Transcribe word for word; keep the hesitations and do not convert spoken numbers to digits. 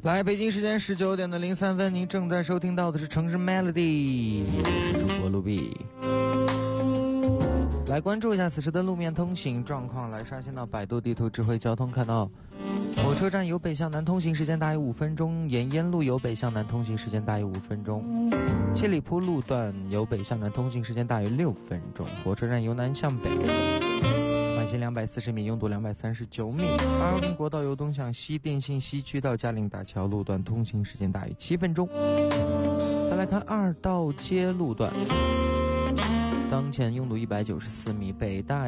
来，北京时间十九点的零三分，您正在收听到的是城市 Melody， 我是主播陆碧。来关注一下此时的路面通行状况。来刷新到百度地图智慧交通，看到火车站由北向南通行时间大约五分钟，沿烟路由北向南通行时间大约五分钟，七里铺路段由北向南通行时间大约六分钟，火车站由南向北，慢行两百四十米，拥堵两百三十九米。二号林国道由东向西，电信西区到嘉陵大桥路段通行时间大约七分钟。再来看二道街路段，当前拥堵一百九十四米，北大